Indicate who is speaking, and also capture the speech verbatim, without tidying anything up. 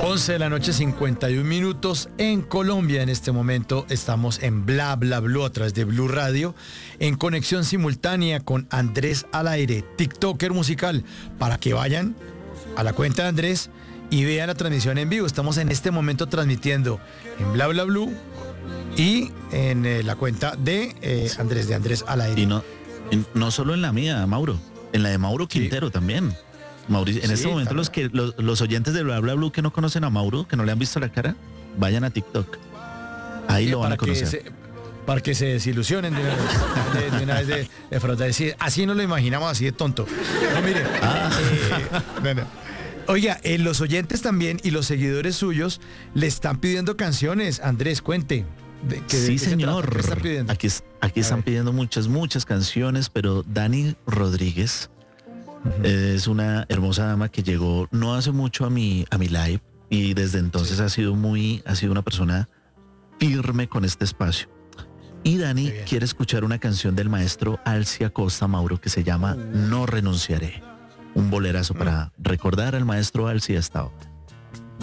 Speaker 1: once de la noche, cincuenta y un minutos en Colombia. En este momento estamos en Bla Bla Blue a través de Blue Radio, en conexión simultánea con Andrés al aire, TikToker musical, para que vayan a la cuenta de Andrés y vean la transmisión en vivo. Estamos en este momento transmitiendo en Bla Bla Blue y en eh, la cuenta de eh, Andrés, de Andrés al aire.
Speaker 2: Y no, y no solo en la mía, Mauro, en la de Mauro Quintero sí. también. Mauricio, en sí, este momento los que los, los oyentes de Bla Bla Blue que no conocen a Mauro, que no le han visto la cara, vayan a TikTok. Ahí sí, lo van a conocer.
Speaker 1: Se, para que se desilusionen de una vez, de, de, una vez de, de frontal. Decir, así no lo imaginamos, así de tonto. No, mire. Ah. Eh, no, no. Oiga, eh, los oyentes también y los seguidores suyos le están pidiendo canciones. Andrés, cuente.
Speaker 2: De, que, sí, de, señor. ¿Qué están pidiendo? Aquí, aquí están pidiendo muchas, muchas canciones, pero Dani Rodríguez uh-huh. es una hermosa dama que llegó no hace mucho a mi, a mi live y desde entonces sí. ha sido muy, ha sido una persona firme con este espacio. Y Dani quiere escuchar una canción del maestro Alci Acosta, Mauro, que se llama uh. No renunciaré. Un bolerazo uh. para recordar al maestro Alci hasta ahora.